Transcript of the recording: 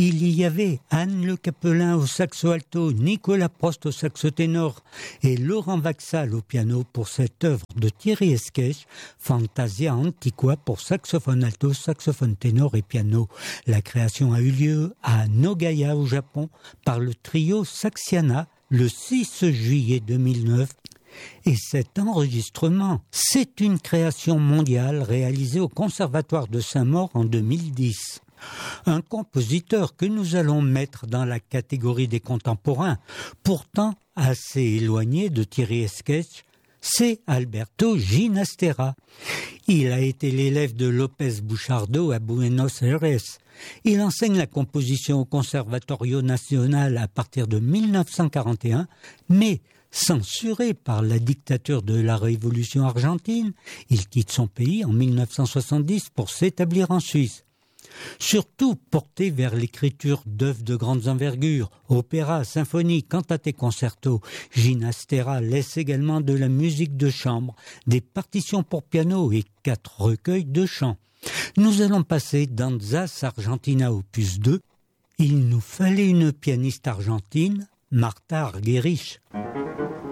Il y avait Anne Le Capelin au saxo alto, Nicolas Prost au saxo ténor et Laurent Vaxal au piano pour cette œuvre de Thierry Esquèche, Fantasia Antiqua pour saxophone alto, saxophone ténor et piano. La création a eu lieu à Nogaya au Japon par le trio Saxiana le 6 juillet 2009. Et cet enregistrement, c'est une création mondiale réalisée au Conservatoire de Saint-Maur en 2010. Un compositeur que nous allons mettre dans la catégorie des contemporains, pourtant assez éloigné de Thierry Esquèche, c'est Alberto Ginastera. Il a été l'élève de López Buchardo à Buenos Aires. Il enseigne la composition au Conservatorio Nacional à partir de 1941, mais censuré par la dictature de la Révolution argentine, il quitte son pays en 1970 pour s'établir en Suisse. Surtout porté vers l'écriture d'œuvres de grandes envergures, opéras, symphonies, cantates et concertos, Ginastera laisse également de la musique de chambre, des partitions pour piano et 4 recueils de chants. Nous allons passer Danzas Argentina opus 2. Il nous fallait une pianiste argentine, Martha Argerich.